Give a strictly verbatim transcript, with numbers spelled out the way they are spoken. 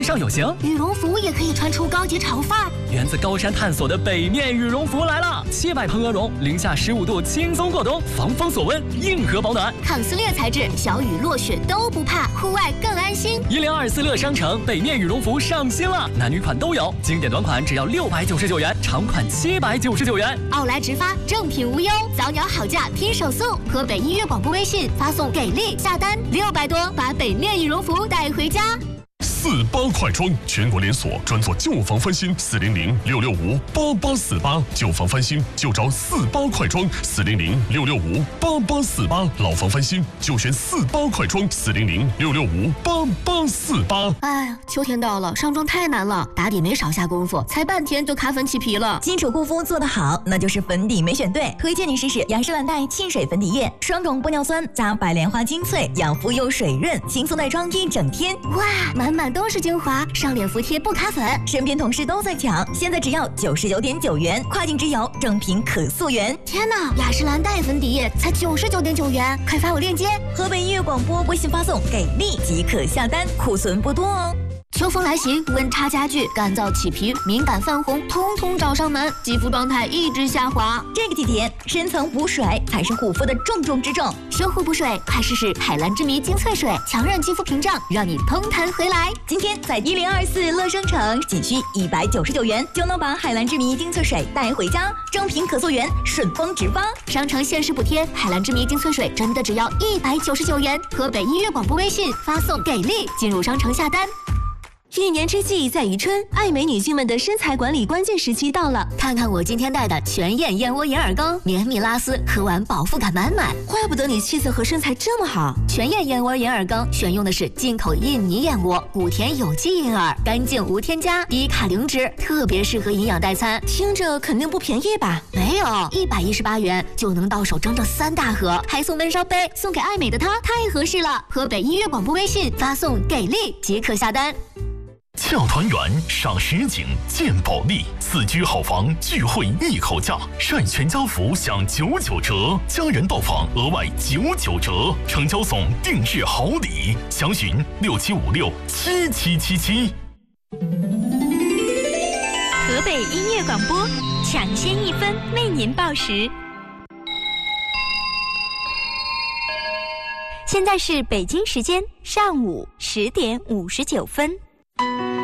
上有型， 羽绒服也可以穿出高级潮范儿。 源自高山探索的北面羽绒服来了，七百蓬鹅绒，零下十五度轻松过冬，防风锁温，硬核保暖， 抗撕裂材质，小雨落雪都不怕，户外更安心。 一零二四乐商城北面羽绒服上新了，男女款都有，经典短款只要六百九十九元，长款七百九十九元。 奥莱直发，正品无忧，早鸟好价拼手速。河北音乐广播微信发送给力下单六百多，把北面羽绒服带回家。 四八快装，全国连锁，专做旧房翻新，四零零六六五八八四八，旧房翻新就找四八快装，四零零六六五八八四八，老房翻新就选四八快装，四零零六六五八八四八。 哎呀，秋天到了，上妆太难了，打底没少下功夫，才半天就卡粉起皮了。 基础护肤做得好，那就是粉底没选对。推荐你试试雅诗兰黛沁水粉底液，双种玻尿酸加白莲花精粹，养肤又水润，轻松耐妆一整天。 哇，满满都是精华，上脸服帖不卡粉。 身边同事都在抢，现在只要九十九点九元，跨境直邮，正品可溯源。 天哪，雅诗兰黛粉底液才九十九点九元，快发我链接。 河北音乐广播微信发送给力即可下单，库存不多哦。 秋风来袭，温差加剧，干燥起皮、敏感泛红，通通找上门，肌肤状态一直下滑。 这个季节，深层补水才是护肤的重中之重。 修护补水，快试试海蓝之谜精粹水，强韧肌肤屏障，让你通弹回来。 今天在一零二四乐商城，仅需一百九十九元就能把海蓝之谜精粹水带回家，正品可溯源，顺丰直发。 商城限时补贴，海蓝之谜精粹水真的只要一百九十九元。河北音乐广播微信发送给力，进入商城下单。 一年之计在于春，爱美女性们的身材管理关键时期到了。 看看我今天带的全燕燕窝银耳羹，绵密拉丝，喝完饱腹感满满。 怪不得你气色和身材这么好。 全燕燕窝银耳羹选用的是进口印尼燕窝，谷田有机银耳，干净无添加，低卡零脂，特别适合营养代餐。 听着肯定不便宜吧？ 没有，一百一十八元就能到手整整三大盒，还送温烧杯，送给爱美的她太合适了。河北音乐广播微信发送给力即可下单。 洽团圆，赏实景，见保利，四居好房聚会一口价，晒全家福享九九折，家人到访额外九九折，成交送定制好礼，详询六七五六七七七七。 河北音乐广播，抢先一分为您报时。现在是北京时间上午十点五十九分。